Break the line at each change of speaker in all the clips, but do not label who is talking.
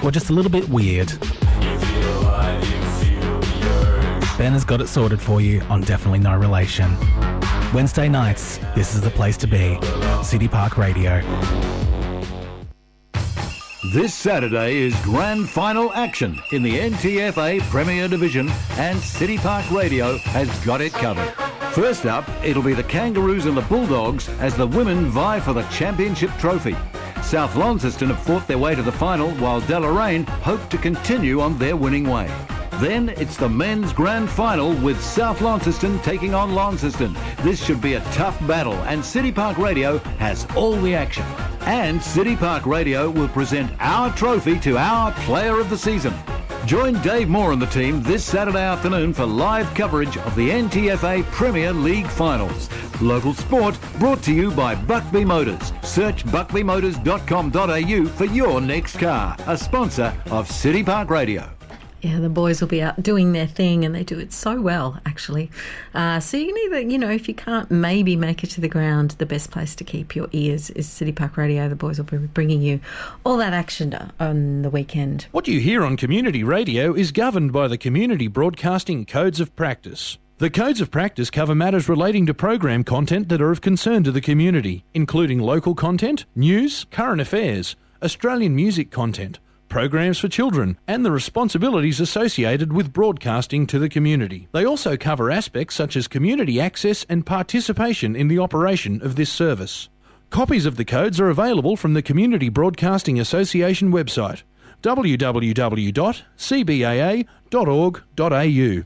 or just a little bit weird, Ben has got it sorted for you on Definitely No Relation. Wednesday nights, this is the place to be. City Park Radio.
This Saturday is grand final action in the NTFA Premier Division, and City Park Radio has got it covered. First up, it'll be the Kangaroos and the Bulldogs as the women vie for the championship trophy. South Launceston have fought their way to the final, while Deloraine hope to continue on their winning way. Then it's the men's grand final with South Launceston taking on Launceston. This should be a tough battle, and City Park Radio has all the action. And City Park Radio will present our trophy to our player of the season. Join Dave Moore and the team this Saturday afternoon for live coverage of the NTFA Premier League Finals. Local sport brought to you by Buckby Motors. Search buckbymotors.com.au for your next car. A sponsor of City Park Radio.
Yeah, the boys will be out doing their thing, and they do it so well, actually. So you can either, if you can't maybe make it to the ground, the best place to keep your ears is City Park Radio. The boys will be bringing you all that action on the weekend.
What you hear on community radio is governed by the Community Broadcasting Codes of Practice. The Codes of Practice cover matters relating to program content that are of concern to the community, including local content, news, current affairs, Australian music content, programs for children, and the responsibilities associated with broadcasting to the community. They also cover aspects such as community access and participation in the operation of this service. Copies of the codes are available from the Community Broadcasting Association website, www.cbaa.org.au.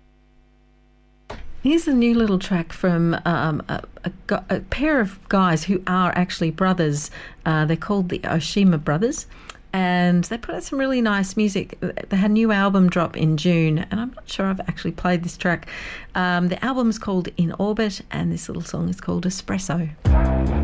Here's a new little track from a pair of guys who are actually brothers. They're called the Oshima Brothers. And they put out some really nice music. They had a new album drop in June, and I'm not sure I've actually played this track. The album's called In Orbit, and this little song is called Espresso.